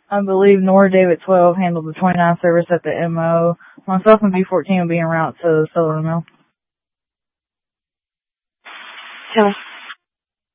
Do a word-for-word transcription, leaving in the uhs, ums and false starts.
I believe Nora David twelve handled the twenty-nine service at the M O. Myself and B fourteen will be en route to Solar Mill. Two.